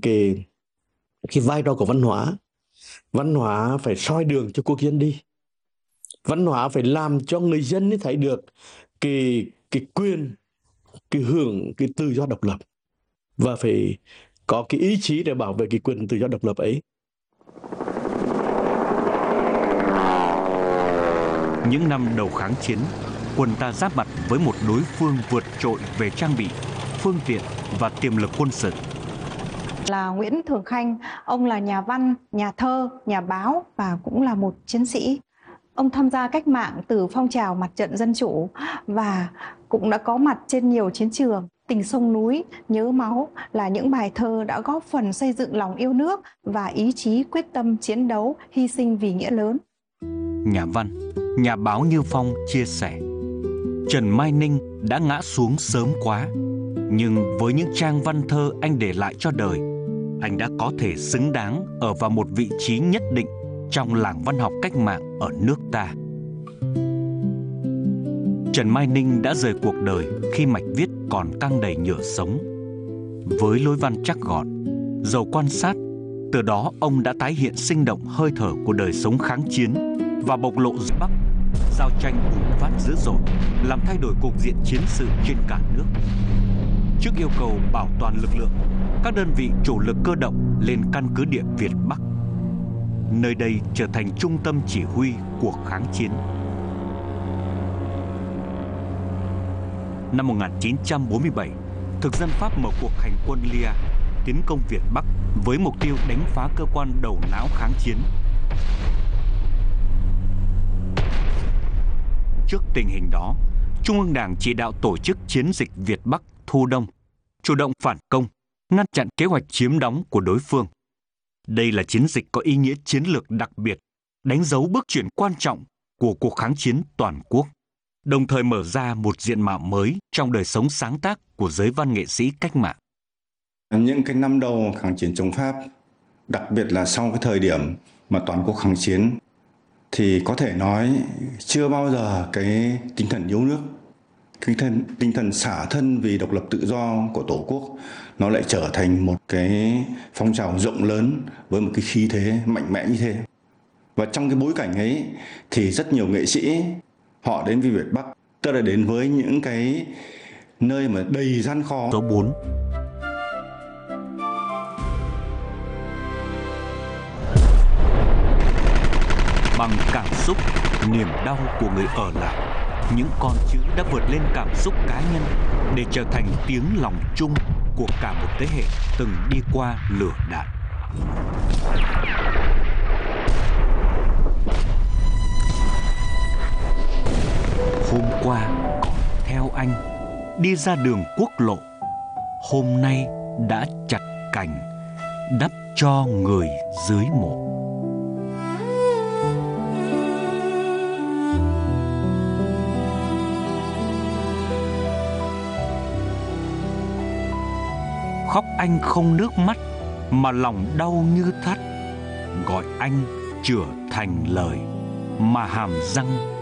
cái vai trò của văn hóa. Văn hóa phải soi đường cho quốc dân đi. Văn hóa phải làm cho người dân thấy được cái quyền, cái hưởng cái tự do độc lập, và phải có cái ý chí để bảo vệ cái quyền tự do độc lập ấy. Những năm đầu kháng chiến, quân ta giáp mặt với một đối phương vượt trội về trang bị, phương tiện và tiềm lực quân sự. Là Nguyễn Thường Khanh, ông là nhà văn, nhà thơ, nhà báo và cũng là một chiến sĩ. Ông tham gia cách mạng từ phong trào mặt trận dân chủ và cũng đã có mặt trên nhiều chiến trường. Tình sông núi, nhớ máu là những bài thơ đã góp phần xây dựng lòng yêu nước và ý chí quyết tâm chiến đấu, hy sinh vì nghĩa lớn. Nhà văn, nhà báo Như Phong chia sẻ, Trần Mai Ninh đã ngã xuống sớm quá, nhưng với những trang văn thơ anh để lại cho đời, anh đã có thể xứng đáng ở vào một vị trí nhất định trong làng văn học cách mạng ở nước ta. Trần Mai Ninh đã rời cuộc đời khi mạch viết còn căng đầy nhựa sống. Với lối văn chắc gọn, giàu quan sát, từ đó ông đã tái hiện sinh động hơi thở của đời sống kháng chiến và bộc lộ dưới Bắc, giao tranh bùng phát dữ dội, làm thay đổi cục diện chiến sự trên cả nước. Trước yêu cầu bảo toàn lực lượng, các đơn vị chủ lực cơ động lên căn cứ địa Việt Bắc. Nơi đây trở thành trung tâm chỉ huy cuộc kháng chiến. Năm 1947, thực dân Pháp mở cuộc hành quân Lia, tiến công Việt Bắc với mục tiêu đánh phá cơ quan đầu não kháng chiến. Trước tình hình đó, Trung ương Đảng chỉ đạo tổ chức chiến dịch Việt Bắc Thu Đông, chủ động phản công, ngăn chặn kế hoạch chiếm đóng của đối phương. Đây là chiến dịch có ý nghĩa chiến lược đặc biệt, đánh dấu bước chuyển quan trọng của cuộc kháng chiến toàn quốc, đồng thời mở ra một diện mạo mới trong đời sống sáng tác của giới văn nghệ sĩ cách mạng. Những cái năm đầu kháng chiến chống Pháp, đặc biệt là sau cái thời điểm mà toàn quốc kháng chiến, thì có thể nói chưa bao giờ cái tinh thần yêu nước, tinh thần xả thân vì độc lập tự do của Tổ quốc nó lại trở thành một cái phong trào rộng lớn với một cái khí thế mạnh mẽ như thế. Và trong cái bối cảnh ấy thì rất nhiều nghệ sĩ họ đến với Việt Bắc, tức là đến với những cái nơi mà đầy gian khó. Số 4. Bằng cảm xúc, niềm đau của người ở lại, những con chữ đã vượt lên cảm xúc cá nhân để trở thành tiếng lòng chung của cả một thế hệ từng đi qua lửa đạn. Hôm qua còn theo anh đi ra đường quốc lộ, hôm nay đã chặt cành đắp cho người dưới mộ. Khóc anh không nước mắt mà lòng đau như thắt, gọi anh chữa thành lời mà hàm răng